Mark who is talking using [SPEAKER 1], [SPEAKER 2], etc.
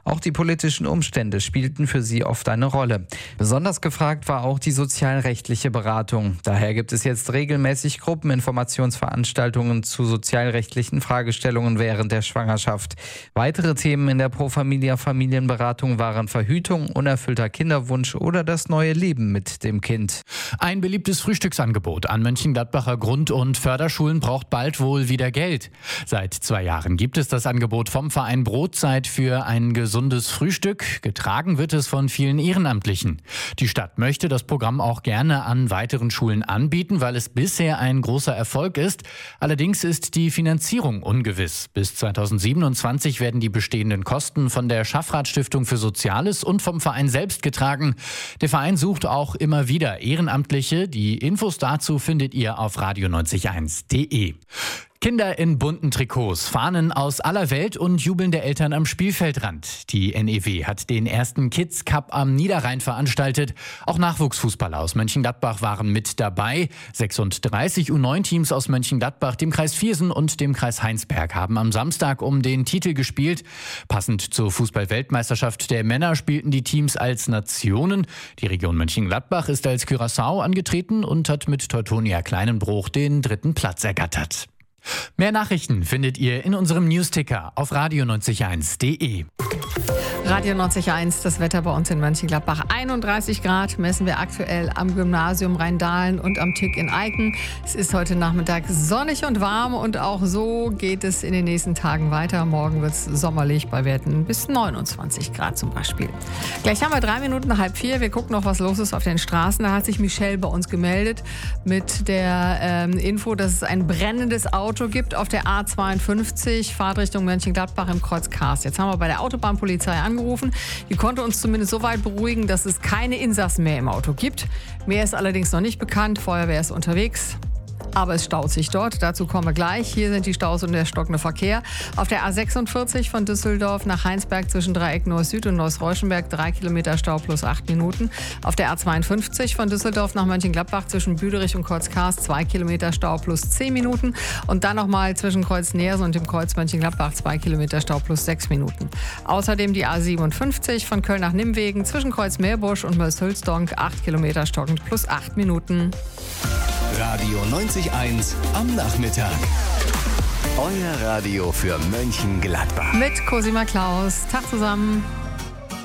[SPEAKER 1] Auch die politischen Umstände spielten für sie oft eine Rolle. Besonders gefragt war auch die sozialrechtliche Beratung. Daher gibt es jetzt regelmäßig Gruppeninformationsveranstaltungen zu sozialrechtlichen Fragestellungen während der Schwangerschaft. Weitere Themen in der Pro Familia Familienberatung waren Verhütung, unerfüllter Kinderwunsch oder das neue Leben mit dem Kind.
[SPEAKER 2] Ein beliebtes Frühstücksangebot an Mönchengladbacher Grund- und Förderschulen braucht bald wohl wieder Geld. Seit 2 Jahren gibt es das Angebot vom Verein Brotzeit für ein gesundes Frühstück. Getragen wird es von vielen Ehrenamtlichen. Die Stadt möchte das Programm auch gerne an weiteren Schulen anbieten, weil es bisher ein großer Erfolg ist. Allerdings ist die Finanzierung ungewiss. Bis 2027 werden die bestehenden Kosten von der Schaffrath-Stiftung für Soziales und vom Verein selbst getragen. Der Verein sucht auch immer wieder Ehrenamtliche. Die Infos dazu findet ihr auf radio91.de. Kinder in bunten Trikots, Fahnen aus aller Welt und jubelnde Eltern am Spielfeldrand. Die NEW hat den ersten Kids Cup am Niederrhein veranstaltet. Auch Nachwuchsfußballer aus Mönchengladbach waren mit dabei. 36 U9-Teams aus Mönchengladbach, dem Kreis Viersen und dem Kreis Heinsberg haben am Samstag um den Titel gespielt. Passend zur Fußball-Weltmeisterschaft der Männer spielten die Teams als Nationen. Die Region Mönchengladbach ist als Curaçao angetreten und hat mit Teutonia Kleinenbruch den 3. Platz ergattert. Mehr Nachrichten findet ihr in unserem Newsticker auf radio91.de.
[SPEAKER 3] Radio 90.1, das Wetter bei uns in Mönchengladbach. 31 Grad messen wir aktuell am Gymnasium Rheindahlen und am TÜK in Eiken. Es ist heute Nachmittag sonnig und warm und auch so geht es in den nächsten Tagen weiter. Morgen wird es sommerlich bei Werten bis 29 Grad zum Beispiel. Gleich haben wir 3 Minuten, 3:30. Wir gucken noch, was los ist auf den Straßen. Da hat sich Michelle bei uns gemeldet mit der Info, dass es ein brennendes Auto gibt auf der A52, Fahrtrichtung Mönchengladbach im Kreuz Kars. Jetzt haben wir bei der Autobahnpolizei angerufen. Die konnte uns zumindest so weit beruhigen, dass es keine Insassen mehr im Auto gibt. Mehr ist allerdings noch nicht bekannt. Feuerwehr ist unterwegs. Aber es staut sich dort. Dazu kommen wir gleich. Hier sind die Staus und der stockende Verkehr. Auf der A46 von Düsseldorf nach Heinsberg zwischen Dreieck Neuss-Süd und Neuss-Reuschenberg 3 Kilometer Stau plus 8 Minuten. Auf der A52 von Düsseldorf nach Mönchengladbach zwischen Büderich und Kreuz Kars 2 Kilometer Stau plus 10 Minuten. Und dann nochmal zwischen Kreuz Neersen und dem Kreuz Mönchengladbach 2 Kilometer Stau plus 6 Minuten. Außerdem die A57 von Köln nach Nimwegen zwischen Kreuz Meerbusch und Mörs-Hülsdonk 8 Kilometer stockend plus 8 Minuten.
[SPEAKER 4] Radio 90.1 am Nachmittag. Euer Radio für Mönchengladbach.
[SPEAKER 3] Mit Cosima Klaus. Tag zusammen.